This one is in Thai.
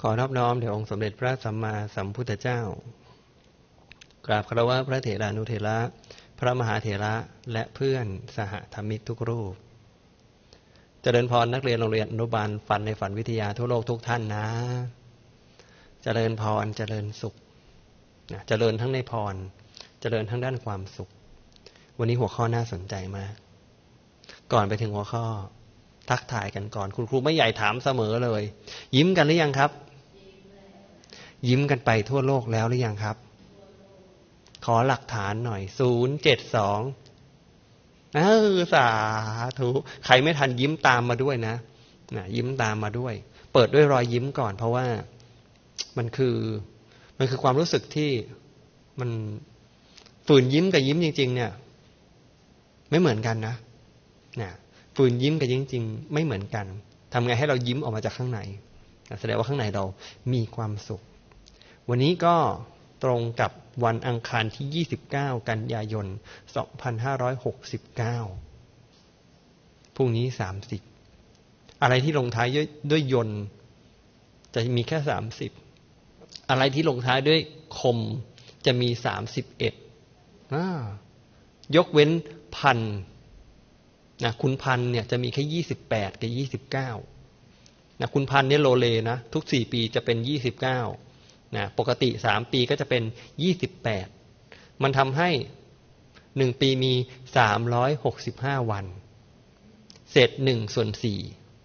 ขอนอบน้อมแด่องค์สมเด็จพระสัมมาสัมพุทธเจ้ากราบคารวะพระเถรานุเถระพระมหาเถระและเพื่อนสหธรรมิกทุกรูปเจริญพรนักเรียนโรงเรียนอนุบาลฝันในฝันวิทยาทั่วโลกทุกท่านนะเจริญพรเจริญสุขเจริญทั้งในพรเจริญทั้งด้านความสุขวันนี้หัวข้อน่าสนใจมากก่อนไปถึงหัวข้อทักทายกันก่อนคุณครูไม่ใหญ่ถามเสมอเลยยิ้มกันหรือยังครับยิ้มกันไปทั่วโลกแล้วหรือยังครับขอหลักฐานหน่อย072สาธุใครไม่ทันยิ้มตามมาด้วยนะยิ้มตามมาด้วยเปิดด้วยรอยยิ้มก่อนเพราะว่ามันคือความรู้สึกที่มันฝืนยิ้มกับยิ้มจริงๆเนี่ยไม่เหมือนกันนะฝืนยิ้มกับยิ้มจริงไม่เหมือนกันทำไงให้เรายิ้มออกมาจากข้างในแสดงว่าข้างในเรามีความสุขวันนี้ก็ตรงกับวันอังคารที่29กันยายน2569พรุ่งนี้30อะไรที่ลงท้ายด้วยยนต์จะมีแค่30อะไรที่ลงท้ายด้วยคมจะมี31ยกเว้นพันคุณพันเนี่ยจะมีแค่28กับ29คุณพันเนี่ยโลเลนะทุก4ปีจะเป็น29ปกติ3ปีก็จะเป็น28มันทำให้1ปีมี365วันเศษ1/4